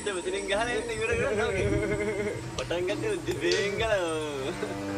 මෙතනින් ගහලා එන්න ඉවර කරනවා වගේ. පටන් ගත්තේ දෙවෙන් ගල